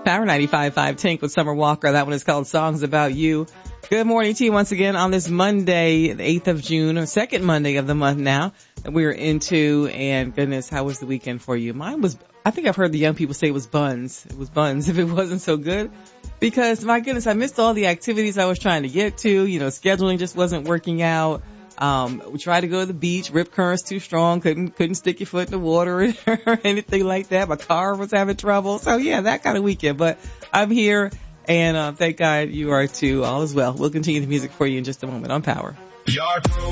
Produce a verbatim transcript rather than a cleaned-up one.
Power ninety-five point five Tank with Summer Walker. That one is called Songs About You. Good morning to you once again on this Monday, the eighth of June, or second Monday of the month now that we're into. And goodness, how was the weekend for you? Mine was, I think I've heard the young people say it was buns. It was buns if it wasn't so good. Because my goodness, I missed all the activities I was trying to get to. You know, scheduling just wasn't working out. Um, we tried to go to the beach. Rip currents too strong. Couldn't, couldn't stick your foot in the water or anything like that. My car was having trouble. So yeah, that kind of weekend. But I'm here and, uh, thank God you are too. All is well. We'll continue the music for you in just a moment on Power.